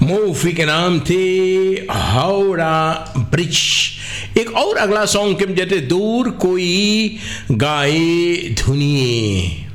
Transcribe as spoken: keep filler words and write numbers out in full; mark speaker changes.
Speaker 1: Movie के नाम थे हावड़ा ब्रिज। एक और अगला सॉन्ग के जैसे दूर कोई गाए धुनिए।